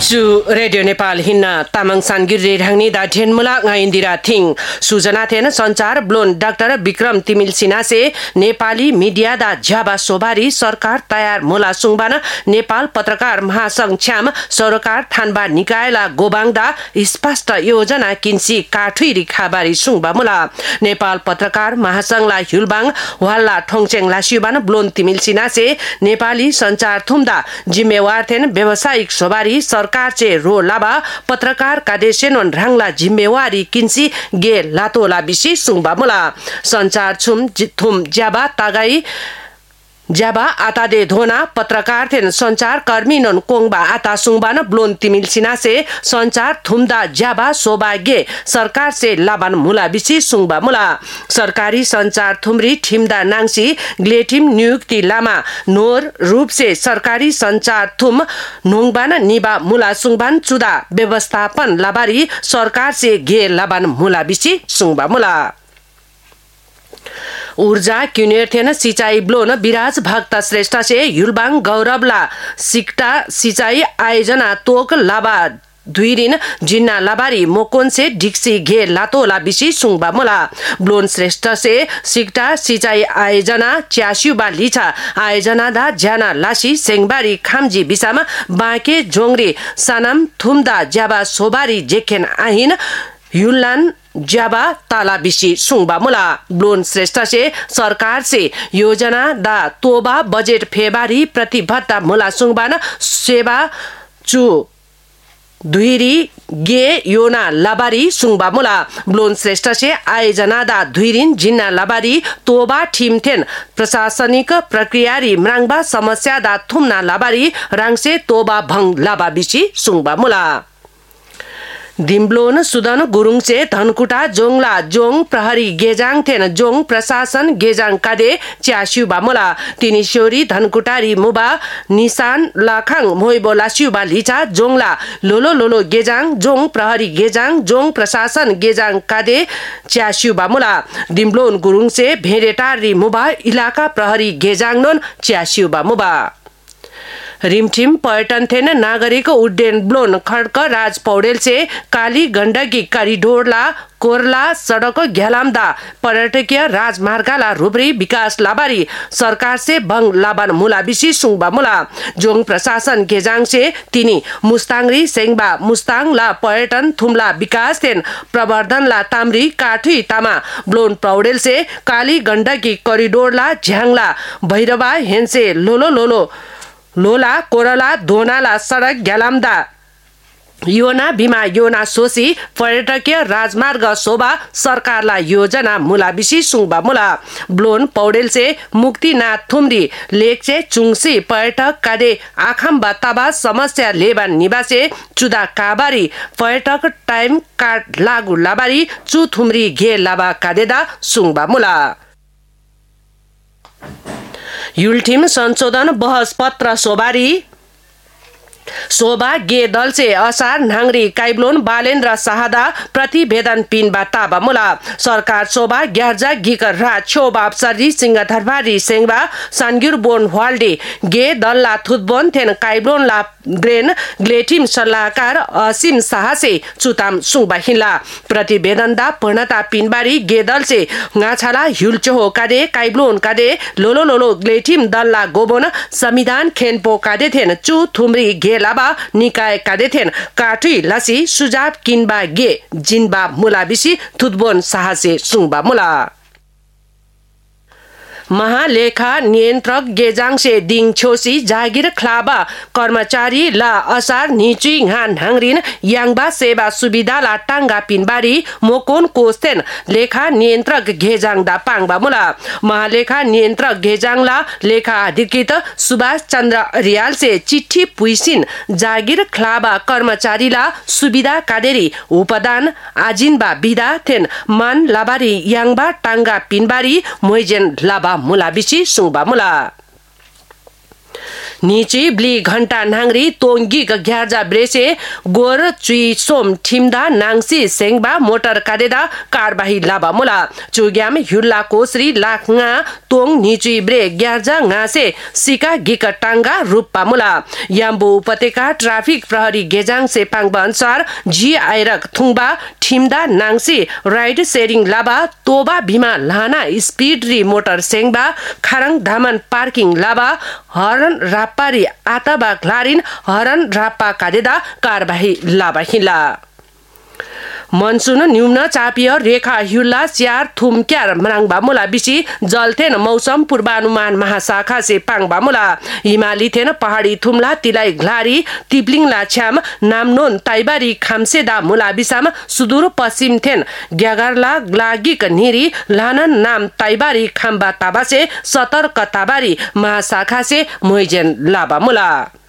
Chu Radio Nepal hinna tamang sangir rangni da dhenmula nga Indira Thing Sujana thena sanchar blon Dr. Vikram Timil Sinha se Nepali media दा ज्याबा सोबारी सरकार तयार मुला सुङबान नेपाल पत्रकार महासंघ छ्याम सरकार थानबा निकायला गोबाङदा स्पष्ट योजना किन्सी काठुइरी खाबारी सुङबा मुला नेपाल पत्रकार महासंघला हुलबाङ वाल्ला ठोङचेङ लासिबान ब्लोन तिमिल सिन्हा से नेपाली संचार थुम्दा जिम्मेवार थेन व्यावसायिक सोबारी सरकार चे रो लाबा पत्रकार कादेशेन राङला जिम्मेवारी किन्सी गे लातोला बिसी सुङबा मुला संचार थुम ज्याबा तागाई ज्याबा आता दे धोना पत्रकार थेन संचार कर्मी नन कोङबा आता सुङबान ब्लोन तिमिल सिन्हा से संचार थुमदा ज्याबा सोबागे सरकार से लाबान मुला बिसी सुङबा मुला सरकारी संचार थुमरी ठिमदा नांसी ग्लेटिम नियुक्ति लामा नोर रूप से सरकारी संचार थुम नोङबान निबा मुला सुङबान चुदा व्यवस्थापन लाबारी सरकार से गे लाबान मुला बिसी सुङबा मुला ऊर्जा क्युनेर थेन सिंचाई ब्लोन विराज भक्त श्रेष्ठ से युलबाङ गौरवला सिक्टा सिंचाई आयोजना तोक लाबा दुईरिन जिन्ना लाबारी मोकोन से डिक्सी घे लातोला बिसी सुङबा मुला ब्लोन श्रेष्ठ से सिक्टा सिंचाई आयोजना च्यास्युबा लिछा आयोजना दा ज्याना लासी सेङबारी खामजी बिसामा बाँके जोंग्री सानाम थुमदा ज्याबा सोबारी जेखेन आहिन युलान ज्याबा ताला बिसी सुङबा मुला ब्लोन श्रेष्ठ से सरकार से योजना दा तोबा बजेट फेबारी प्रतिबद्ध मुला सुङबान सेवा चु दुईरी गे योना लाबारी सुङबा मुला ब्लोन श्रेष्ठ से आयोजना दा दुईरिन जिन्ना लाबारी तोबा ठिमथेन प्रशासनिक प्रक्रियारी म्राङबा समस्या दा थुम्ना लाबारी राङसे तोबा भङ लाबा बिसी सुङबा मुला दिम्ब्लोन सुदन गुरुङ से धनकुटा जोङला जोङ प्रहरी गेजाङ थेन जोङ प्रशासन गेजाङ कादे च्यास्युबा मुला तिनी स्योरी धनकुटारी मुबा निशान लाखाङ मोइबो लास्युबा लिचा जोङला लोलो लोलो गेजाङ जोङ प्रहरी गेजाङ जोङ प्रशासन गेजाङ कादे च्यास्युबा मुला दिम्ब्लोन गुरुङ से भेडेटारी मुबा इलाका प्रहरी गेजाङ नोन च्यास्युबा मुबा रिमठिम पर्यटन थेन नागरिक उड्डयन ब्लोन खड्क राज पौडेल से काली गण्डकी करिडोरला कोरला सडक घ्यालामदा पर्यटकीय राजमार्गला रुब्री विकास लाबारी सरकार से भङ लाबान मुला बिसी सुङबा मुला जोङ प्रशासन गेजाङ से तिनी मुस्ताङरी सेङबा मुस्ताङला पर्यटन थुम्ला विकास थेन प्रवर्धन ला ताम्री काठुई तामा ब्लोन पौडेल से काली गण्डकी करिडोरला झ्याङला भैरवा हेन्से लोलो लोलो लोला कोरला दोनाला सडक घ्यालामदा योना भीमा योना सोसी पर्यटकीय राजमार्ग शोभा सरकारला योजना मुला बिसी सुङबा मुला ब्लोन पौडेल से मुक्तिनाथ थुम्री लेकचे चुङसी पर्यटक कादे आखाम बाताबा समस्या लेबा निवासे चुदा काबारी पर्यटक टाइम कार्ड लागु लाबारी चु थुम्री घे लाबा कादेदा सुङबा मुला युलटिम संशोधन बहस पत्र सोबारी शोभा गे दल से असार नांगरी काइब्लोन बालेन्द्र शाहदा प्रतिवेदन पिनबा ताबा मुला सरकार शोभा ग्यार्जा गिकर राज शोभा अप्सरी सिंह धरबारी सेङबा सानगिर बोन वाल्डे गे दलला थुतबोन थेन काइब्लोन ला ग्रेन ग्लेटिम सल्लाहकार असीम शाह से चुताम सुङबा हिला प्रतिवेदन दा पूर्णता पिनबारी गे दल से गाछाला हुलचोहो कादे काइब्लोन कादे लोलो लोलो ग्लेटिम दलला गोबोन संविधान खेनपो कादे थेन चु थुम्री गे लाबा निकाय कादे थेन काठुई लसी सुजाब किनबा गे जिनबा मुला बिसी थुतबोन शाह से सुङबा मुला महालेखा नियन्त्रक गेजाङ से दिङ छोसी जागिर खलाबा कर्मचारी ला असार निचुई घान हाङरिन याङबा सेवा सुविधा ला टाङ्गा पिनबारी मोकोन कोस्तेन लेखा नियन्त्रक गेजाङ दा पाङबा मुला महालेखा नियन्त्रक गेजाङ ला लेखा अधिकृत सुभाष चन्द्र रियाल से चिट्ठी पुइसिन जागिर खलाबा कर्मचारी ला सुविधा कादेरी उपदान आजिनबा बिदा थेन मान लाबारी याङबा टाङ्गा पिनबारी मोइजेन लाबा मुला बिसी सुङबा मुला निची ब्ली घण्टा नाङ्री तोङ्गिक घ्याजा ब्रेसे गोर चुई सोम ठिम्दा नाङ्सी सेङबा मोटर कादेदा कारबाही लाबा मुला चुग्याम हुल्ला कोसरी लाखङा तोङ निची ब्रे ग्यार्जा ngaसे सिका गिक टाङ्गा रूपा मुला याम्बु उपत्यका ट्राफिक प्रहरी गेजाङ सेपाङबा अनुसार जी आइरक थुङबा ठिम्दा नाङ्सी राइड शेयरिङ लाबा तोबा भीमा लाना स्पीड री मोटर सेङबा खारङ धामन पार्किङ लाबा हरन राप्पारी आताबा ग्लारिन हरन राप्पा कादेदा कारबाही लाबा हिला मनसुन न्यून चापिय रेखा हुल्ला स्यार थुमक्यार मराङबा मुला बिसी जलथेन मौसम पूर्वानुमान महाशाखा से पाङबा मुला हिमाली थेन पहाडी थुम्ला तिलाई ग्लारी तिप्लिङला छ्याम नामनोन ताइबारी खामसेदा मुला बिसाम सुदूर पश्चिम थेन ग्यागारला ग्लागिक निरी लानन नाम ताइबारी खाम्बा ताबासे सतर्क ताबारी महाशाखा से मोइजेन लाबा मुला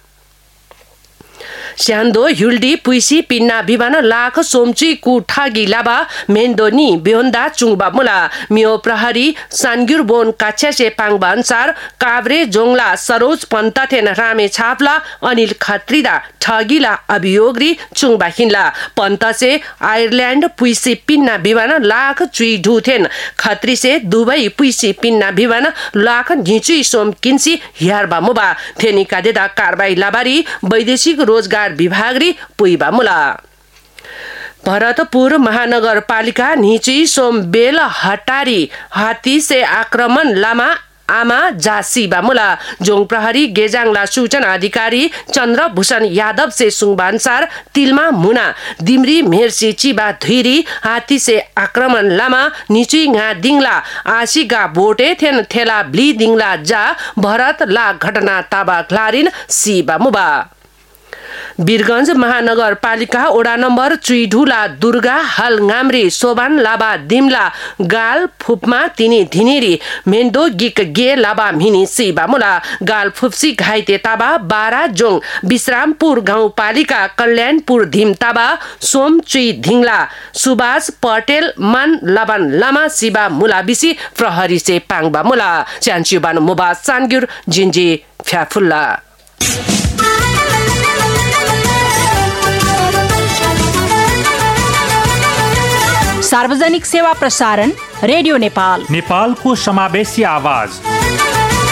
स्यान्दो हुल्डी पुइसी पिन्ना बिबान लाख सोमची कुठागी लाबा मेन्दोनी बेहोन्दा चुङबा मुला मियो प्रहरी सानगुर बोन काछ्यासे पाङबा अनुसार काभ्रे जोङला सरोज पन्तथेन रामे छापला अनिल खत्रीदा ठगीला अभियोगरी चुङबा हिन्ला पन्तसे आयरल्यान्ड पुइसी पिन्ना बिबान लाख चुई ढुथेन खत्रीसे दुबई पुइसी पिन्ना बिबान लाख घिचुई सोम किन्सी ह्यारबा मुबा थेनिका देदा कारबाही लाबारी वैदेशिक रोजगार विभागरी पुइबा मुला भरतपुर महानगरपालिका निची सोम बेल हटारी हाथी से आक्रमण लामा आमा जासीबा मुला जोङ प्रहरी गेजाङला सूचना अधिकारी चन्द्रभूषण यादव से सुङबा अनुसार तिलमा मुना दिमरी मेर्सी चिबा धुइरी हाथी से आक्रमण लामा निची nga दिङला आशिगा बोटे थेन थेला ब्ली दिङला जा भरत ला घटना ताबा ग्लारिन सीबा मुबा वीरगंज महानगरपालिका ओडा नम्बर चुइढुला दुर्गा हल गाम्री सोबान लाबा दिमला गाल फुपमा तिनी धिनेरी मेन्दो गिक गे लाबा मिनी सीबा मुला गाल फुप्सी घाइते ताबा 12 जोङ विश्रामपुर गाउँपालिका कल्याणपुर धिम ताबा सोम चुई धिङला सुभाष पटेल मन लबन लामा सीबा मुला बिसी प्रहरी से पाङबा मुला च्यान्चुबान मुबा सानगुर जिन्जी फ्याफुल्ला सार्वजनिक सेवा प्रसारण रेडियो नेपाल नेपालको समावेशी आवाज